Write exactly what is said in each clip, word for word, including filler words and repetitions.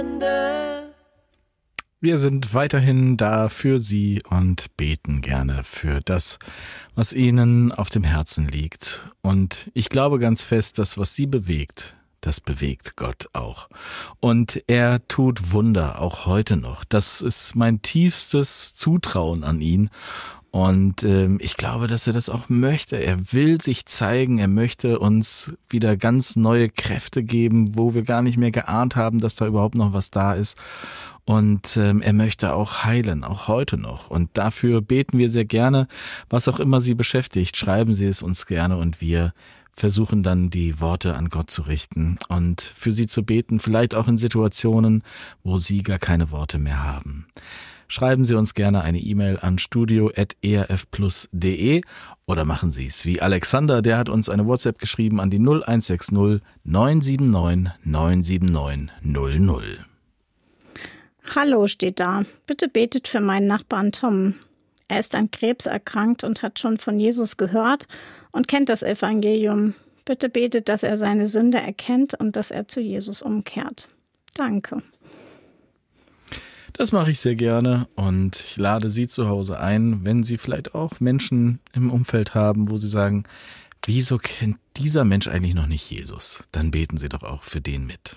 Wir sind weiterhin da für Sie und beten gerne für das, was Ihnen auf dem Herzen liegt. Und ich glaube ganz fest, dass was Sie bewegt, das bewegt Gott auch. Und er tut Wunder, auch heute noch. Das ist mein tiefstes Zutrauen an ihn. Und ähm, ich glaube, dass er das auch möchte. Er will sich zeigen, er möchte uns wieder ganz neue Kräfte geben, wo wir gar nicht mehr geahnt haben, dass da überhaupt noch was da ist. Und ähm, er möchte auch heilen, auch heute noch. Und dafür beten wir sehr gerne. Was auch immer Sie beschäftigt, schreiben Sie es uns gerne und wir versuchen dann die Worte an Gott zu richten und für Sie zu beten, vielleicht auch in Situationen, wo Sie gar keine Worte mehr haben. Schreiben Sie uns gerne eine E-Mail an studio at e r f plus punkt d e oder machen Sie es wie Alexander, der hat uns eine WhatsApp geschrieben an die null eins sechs null neun sieben neun neun sieben neun null null. Hallo steht da. Bitte betet für meinen Nachbarn Tom. Er ist an Krebs erkrankt und hat schon von Jesus gehört und kennt das Evangelium. Bitte betet, dass er seine Sünde erkennt und dass er zu Jesus umkehrt. Danke. Das mache ich sehr gerne und ich lade Sie zu Hause ein, wenn Sie vielleicht auch Menschen im Umfeld haben, wo Sie sagen, wieso kennt dieser Mensch eigentlich noch nicht Jesus? Dann beten Sie doch auch für den mit.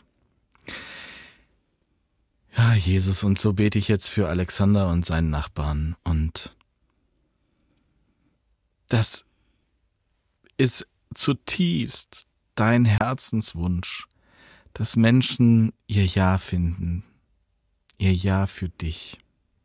Ja, Jesus, und so bete ich jetzt für Alexander und seinen Nachbarn. Und das ist zutiefst dein Herzenswunsch, dass Menschen ihr Ja finden, ihr Ja für dich.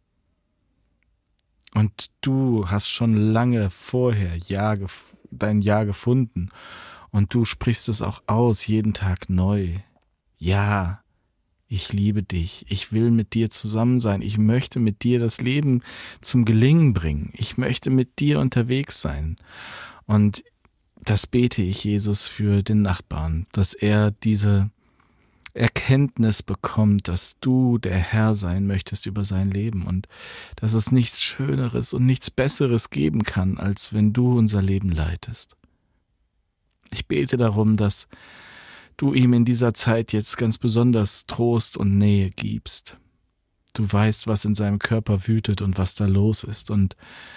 Und du hast schon lange vorher ja, dein Ja gefunden und du sprichst es auch aus, jeden Tag neu. Ja, ich liebe dich, ich will mit dir zusammen sein, ich möchte mit dir das Leben zum Gelingen bringen, ich möchte mit dir unterwegs sein. Und das bete ich Jesus für den Nachbarn, dass er diese Erkenntnis bekommt, dass du der Herr sein möchtest über sein Leben und dass es nichts Schöneres und nichts Besseres geben kann, als wenn du unser Leben leitest. Ich bete darum, dass du ihm in dieser Zeit jetzt ganz besonders Trost und Nähe gibst. Du weißt, was in seinem Körper wütet und was da los ist und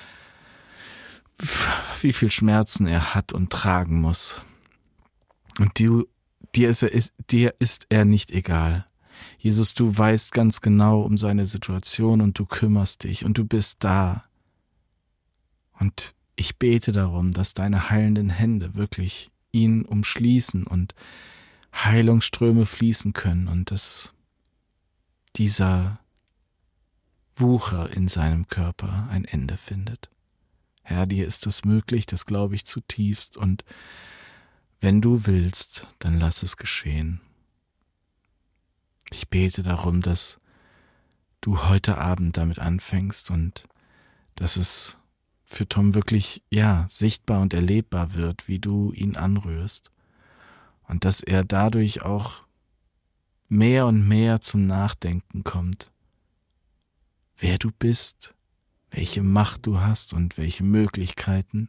wie viel Schmerzen er hat und tragen muss. Und du, dir ist er, ist, dir ist er nicht egal. Jesus, du weißt ganz genau um seine Situation und du kümmerst dich und du bist da. Und ich bete darum, dass deine heilenden Hände wirklich ihn umschließen und Heilungsströme fließen können und dass dieser Wucher in seinem Körper ein Ende findet. Herr, dir ist das möglich, das glaube ich zutiefst und wenn du willst, dann lass es geschehen. Ich bete darum, dass du heute Abend damit anfängst und dass es für Tom wirklich, ja, sichtbar und erlebbar wird, wie du ihn anrührst. Und dass er dadurch auch mehr und mehr zum Nachdenken kommt, wer du bist, welche Macht du hast und welche Möglichkeiten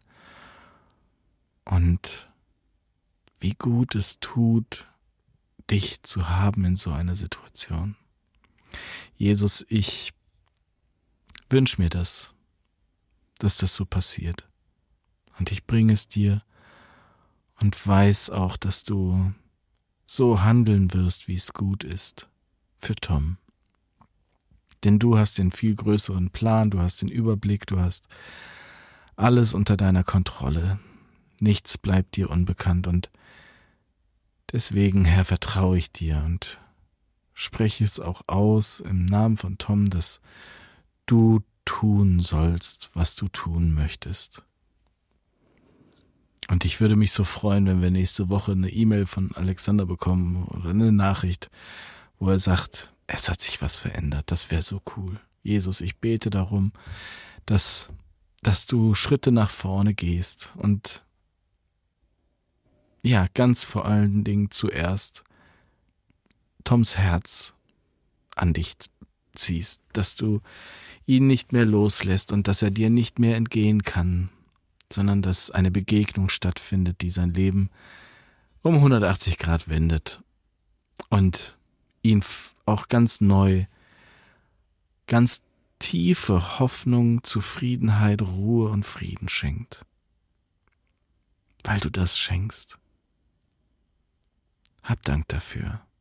und wie gut es tut, dich zu haben in so einer Situation. Jesus, ich wünsche mir das, dass das so passiert. Und ich bringe es dir und weiß auch, dass du so handeln wirst, wie es gut ist für Tom. Denn du hast den viel größeren Plan, du hast den Überblick, du hast alles unter deiner Kontrolle. Nichts bleibt dir unbekannt und deswegen, Herr, vertraue ich dir und spreche es auch aus im Namen von Tom, dass du tun sollst, was du tun möchtest. Und ich würde mich so freuen, wenn wir nächste Woche eine E-Mail von Alexander bekommen oder eine Nachricht, wo er sagt, es hat sich was verändert. Das wäre so cool. Jesus, ich bete darum, dass, dass du Schritte nach vorne gehst und ja, ganz vor allen Dingen zuerst Toms Herz an dich ziehst, dass du ihn nicht mehr loslässt und dass er dir nicht mehr entgehen kann, sondern dass eine Begegnung stattfindet, die sein Leben um hundertachtzig Grad wendet und ihn auch ganz neu, ganz tiefe Hoffnung, Zufriedenheit, Ruhe und Frieden schenkt. Weil du das schenkst. Hab Dank dafür.